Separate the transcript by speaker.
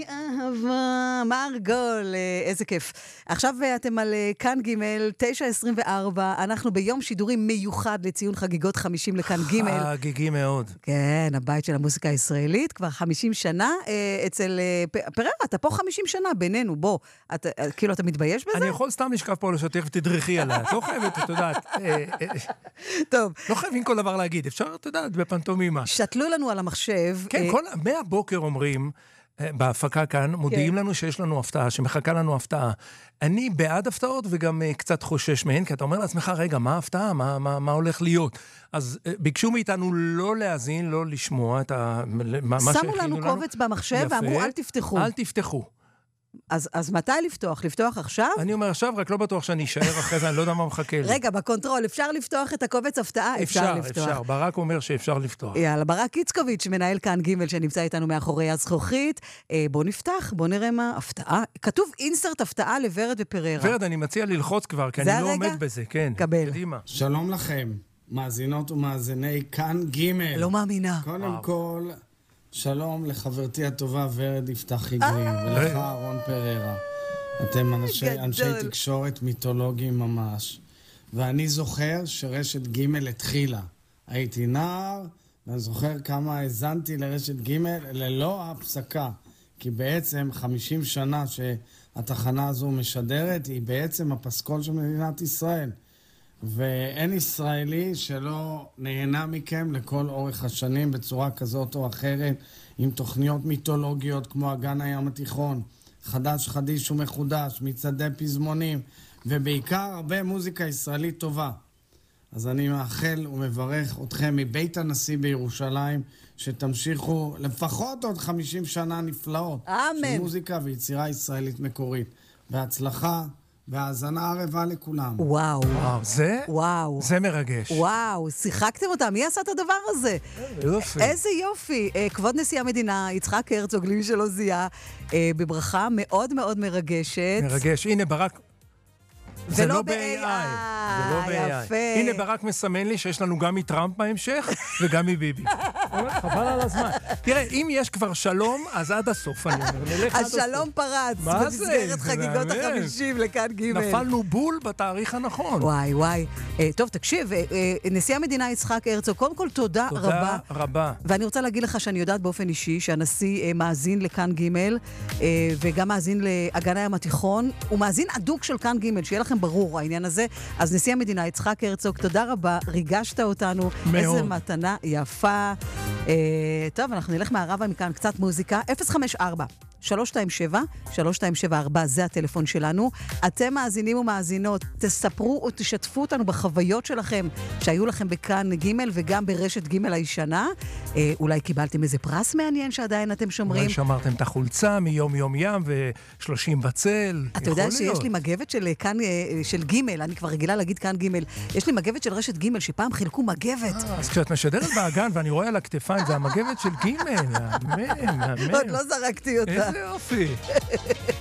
Speaker 1: אהבה, מרגול, איזה כיף. עכשיו אתם על כאן ג' 9:24, אנחנו ביום שידורים מיוחד לציון חגיגות 50 לכאן ג'.
Speaker 2: חגיגי מאוד.
Speaker 1: כן, הבית של המוזיקה הישראלית, כבר 50 שנה אצל פררה, אתה פה 50 שנה בינינו, בוא, כאילו אתה מתבייש בזה?
Speaker 2: אני יכול סתם לשכב פה לשתף ותדרכי עליי, את לא חייבת, את יודעת.
Speaker 1: טוב.
Speaker 2: לא חייבים כל דבר להגיד, אפשר, את יודעת, בפנטומימה.
Speaker 1: שתלו לנו על המחשב.
Speaker 2: כן, מהבוקר אומרים, בהפקה כאן, מודיעים לנו שיש לנו הפתעה, שמחכה לנו הפתעה. אני בעד הפתעות וגם קצת חושש מהן, כי אתה אומר לעצמך, רגע, מה ההפתעה? מה הולך להיות? אז ביקשו מאיתנו לא להאזין, לא לשמוע את מה שהכינו לנו.
Speaker 1: שמו לנו קובץ במחשב ואמרו, אל תפתחו.
Speaker 2: אל תפתחו.
Speaker 1: אז מתי לפתוח? לפתוח עכשיו?
Speaker 2: אני אומר עכשיו, רק לא בטוח שאני אשאר אחרי זה, אני לא יודע מה מחכה לי.
Speaker 1: רגע, בקונטרול, אפשר לפתוח את הקובץ הפתעה?
Speaker 2: אפשר. ברק אומר שאפשר לפתוח.
Speaker 1: יאללה, ברק קיצקוביץ', מנהל כאן ג' שנמצא איתנו מאחורי הזכוכית. בוא נפתח, בוא נראה מה הפתעה. כתוב אינסרט הפתעה לוורד ופררה.
Speaker 2: ורד, אני מציע ללחוץ כבר, כי אני לא עומד בזה, כן.
Speaker 1: קבל.
Speaker 2: קדימה.
Speaker 3: שלום לכם, מאזינות ומאזיני כאן ג'.
Speaker 1: לא מאמינה.
Speaker 3: קודם כל, שלום לחברתי הטובה ורד יפתח חיגרי, ולך אהרון פררה. אתם אנשי תקשורת מיתולוגיים ממש. ואני זוכר שרשת ג' התחילה. הייתי נער, ואני זוכר כמה האזנתי לרשת ג' ללא הפסקה. כי בעצם 50 שנה שהתחנה הזו משדרת, היא בעצם הפסקול של מדינת ישראל. ואין ישראלי שלא נהנה מכם לכל אורך השנים בצורה כזאת או אחרת, עם תוכניות מיתולוגיות כמו אגן הים התיכון, חדש חדיש ומחודש, מצעדי פזמונים, ובעיקר הרבה מוזיקה ישראלית טובה. אז אני מאחל ומברך אתכם מבית הנשיא בירושלים, שתמשיכו לפחות עוד 50 שנה נפלאות.
Speaker 1: אמן.
Speaker 3: של מוזיקה ויצירה ישראלית מקורית. בהצלחה. והאזנה ערבה לכולם.
Speaker 1: וואו.
Speaker 2: זה מרגש.
Speaker 1: וואו, שיחקתם אותם. מי עשה את הדבר הזה?
Speaker 2: יופי.
Speaker 1: איזה יופי. כבוד נשיא המדינה, יצחק הרצוג, למי שלא זיהה, בברכה מאוד מאוד מרגשת.
Speaker 2: מרגש. הנה ברק. זה לא ב-AI.
Speaker 1: יפה.
Speaker 2: הנה ברק מסמן לי שיש לנו גם מטראמפ בהמשך וגם מביבי. חבל על הזמן. תראה, אם יש כבר שלום, אז עד הסוף אני אומר.
Speaker 1: השלום פרץ.
Speaker 2: מה זה?
Speaker 1: במסגרת חגיגות ה-50 לכאן ג'.
Speaker 2: נפלנו בול בתאריך הנכון.
Speaker 1: וואי. טוב, תקשיב, נשיא המדינה יצחק הרצוג, קודם כל תודה רבה.
Speaker 2: תודה רבה.
Speaker 1: ואני רוצה להגיד לך שאני יודעת באופן אישי שהנשיא מאזין לכאן ג' וגם מאזין לאגן הים התיכון. הוא מאזין אדוק של כאן ג', שיהיה לכם ברור העניין הזה. אז נשיא המדינה יצחק הרצוג, תודה רבה, ריגשת אותנו.
Speaker 2: מאוד.
Speaker 1: איזה מתנה יפה. טוב, אנחנו נלך מהרבה מכאן, קצת מוזיקה. 054-327-3274, זה הטלפון שלנו. אתם מאזינים ומאזינות, תספרו או תשתפו אותנו בחוויות שלכם שהיו לכם בכאן ג' וגם ברשת ג' הישנה. אולי קיבלתם איזה פרס מעניין שעדיין אתם שומרים.
Speaker 2: אולי שמרתם את החולצה מיום יום ים ו30 בצל.
Speaker 1: אתה יודע שיש לי מגבת של כאן, של ג', אני כבר רגילה להגיד כאן ג', יש לי מגבת של רשת ג' שפעם חילקו מגבת.
Speaker 2: אז כשאת משדרת באגן ואני רואה על הכתפיים, זה המגבת של ג', אמן.
Speaker 1: עוד לא זרקתי אותה.
Speaker 2: איזה יופי.